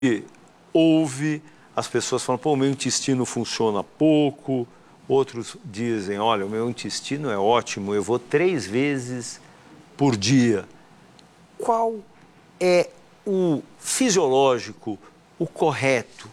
ouve as pessoas falando, pô, o meu intestino funciona pouco, outros dizem, olha, o meu intestino é ótimo, eu vou 3 vezes por dia. Qual é o fisiológico, o correto?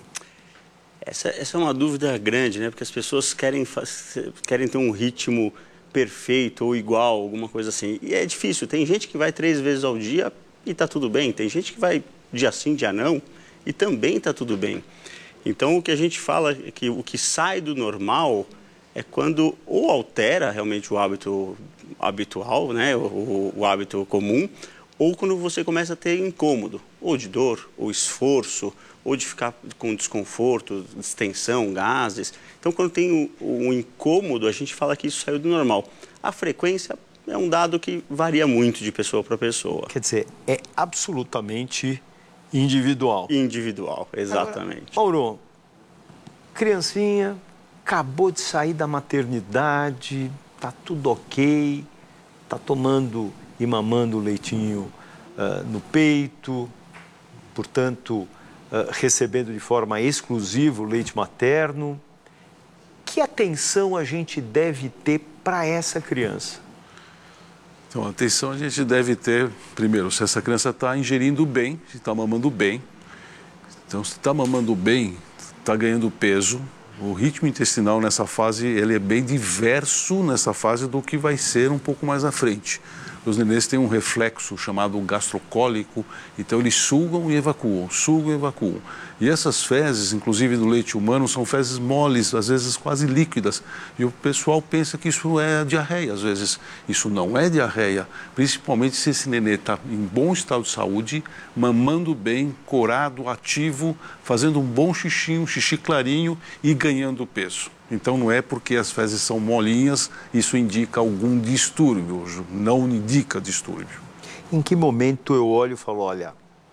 Essa é uma dúvida grande, né? Porque as pessoas querem ter um ritmo perfeito ou igual, alguma coisa assim. E é difícil. Tem gente que vai 3 vezes ao dia e está tudo bem. Tem gente que vai dia sim, dia não e também está tudo bem. Então, o que a gente fala é que o que sai do normal é quando ou altera realmente o hábito habitual, né? O hábito comum, ou quando você começa a ter incômodo, ou de dor, ou esforço, ou de ficar com desconforto, distensão, gases. Então, quando tem o incômodo, a gente fala que isso saiu do normal. A frequência é um dado que varia muito de pessoa para pessoa. Quer dizer, é absolutamente individual. Individual, exatamente. Agora, Mauro, criancinha, acabou de sair da maternidade, tá tudo ok, tá tomando e mamando o leitinho no peito, portanto, recebendo de forma exclusiva o leite materno. Que atenção a gente deve ter para essa criança? Então, a atenção a gente deve ter, primeiro, se essa criança está ingerindo bem, se está mamando bem. Então, se está mamando bem, está ganhando peso. O ritmo intestinal nessa fase, ele é bem diverso nessa fase do que vai ser um pouco mais à frente. Os nenês têm um reflexo chamado gastrocólico, então eles sugam e evacuam, sugam e evacuam. E essas fezes, inclusive do leite humano, são fezes moles, às vezes quase líquidas. E o pessoal pensa que isso é diarreia, às vezes. Isso não é diarreia, principalmente se esse nenê está em bom estado de saúde, mamando bem, corado, ativo, fazendo um bom xixi, um xixi clarinho e ganhando peso. Então não é porque as fezes são molinhas, isso indica algum distúrbio, não indica distúrbio. Em que momento eu olho e falo, olha,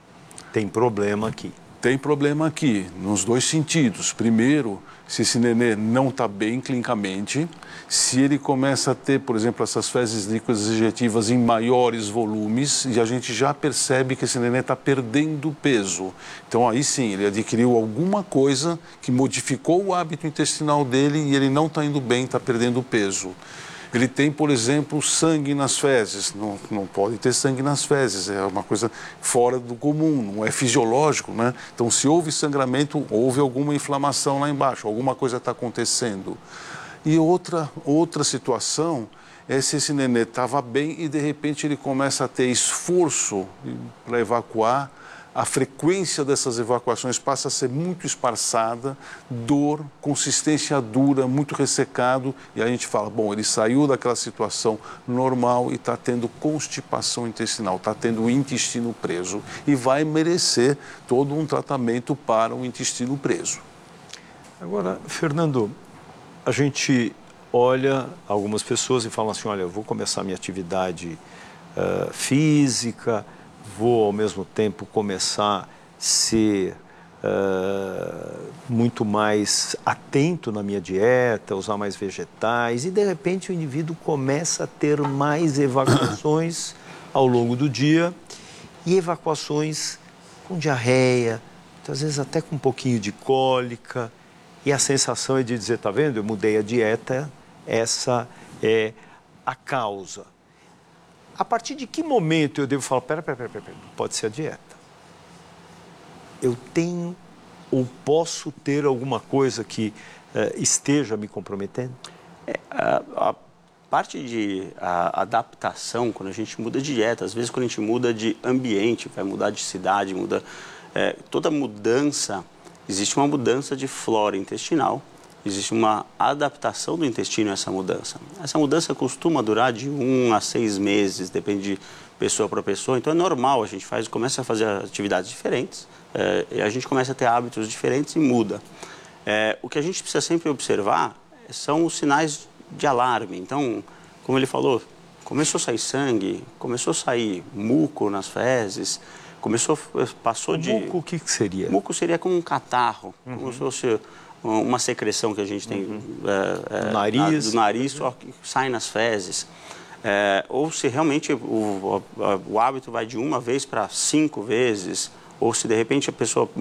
tem problema aqui? Tem problema aqui, nos dois sentidos. Primeiro, se esse nenê não está bem clinicamente, se ele começa a ter, por exemplo, essas fezes líquidas ejetivas em maiores volumes, e a gente já percebe que esse nenê está perdendo peso. Então aí sim, ele adquiriu alguma coisa que modificou o hábito intestinal dele e ele não está indo bem, está perdendo peso. Ele tem, por exemplo, sangue nas fezes. Não pode ter sangue nas fezes, é uma coisa fora do comum, não é fisiológico, né? Então, se houve sangramento, houve alguma inflamação lá embaixo, alguma coisa está acontecendo. E outra situação é se esse nenê estava bem e, de repente, ele começa a ter esforço para evacuar. A frequência dessas evacuações passa a ser muito esparçada, dor, consistência dura, muito ressecado, e a gente fala, bom, ele saiu daquela situação normal e está tendo constipação intestinal, está tendo o intestino preso e vai merecer todo um tratamento para o intestino preso. Agora, Fernando, a gente olha algumas pessoas e fala assim, olha, eu vou começar minha atividade física, vou ao mesmo tempo começar a ser muito mais atento na minha dieta, usar mais vegetais, e de repente o indivíduo começa a ter mais evacuações ao longo do dia, e evacuações com diarreia, às vezes até com um pouquinho de cólica, e a sensação é de dizer, tá vendo, eu mudei a dieta, essa é a causa. A partir de que momento eu devo falar, pera, pode ser a dieta? Eu tenho ou posso ter alguma coisa que esteja me comprometendo? A parte de adaptação, quando a gente muda de dieta, às vezes quando a gente muda de ambiente, vai mudar de cidade, toda mudança, existe uma mudança de flora intestinal, existe uma adaptação do intestino a essa mudança. Essa mudança costuma durar de 1 a 6 meses, depende de pessoa para pessoa. Então é normal, a gente começa a fazer atividades diferentes, e a gente começa a ter hábitos diferentes e muda. O que a gente precisa sempre observar são os sinais de alarme. Então, como ele falou, começou a sair sangue, começou a sair muco nas fezes, passou de... Muco, o que seria? Muco seria como um catarro, como se fosse uma secreção que a gente tem do nariz, só que sai nas fezes. Ou se realmente o hábito vai de 1 vez para 5 vezes, ou se de repente a pessoa